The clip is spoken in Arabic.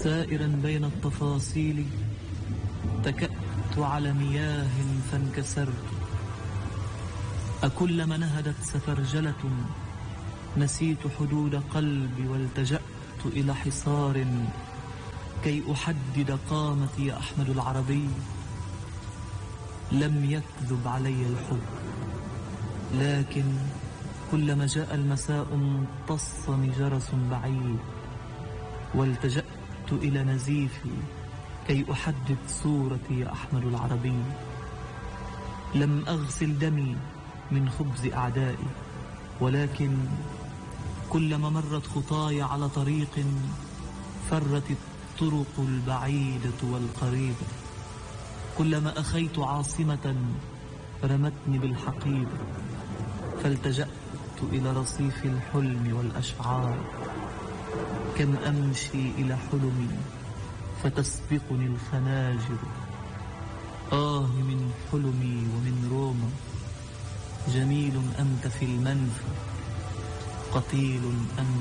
سائرا بين التفاصيل تكأت على مياه فانكسرت. أكلما نهدت سفرجلة نسيت حدود قلبي والتجأت إلى حصار كي أحدد قامتي يا أحمد العربي. لم يكذب علي الحب، لكن كلما جاء المساء امتصني جرس بعيد والتجأت إلى نزيفي كي أحدد صورتي يا أحمد العربي. لم أغسل دمي من خبز أعدائي، ولكن كلما مرت خطاي على طريق فرت الطرق البعيدة والقريبة. كلما أخيت عاصمة رمتني بالحقيبة، فالتجأت إلى رصيف الحلم والأشعار. كم أمشي إلى حلمي فتسبقني الخناجر. من حلمي ومن روما، جميل أنت في المنفى، قتيل أنت